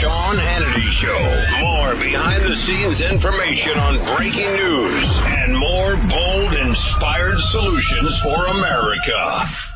Sean Hannity Show. More behind-the-scenes information on breaking news and more bold, inspired solutions for America.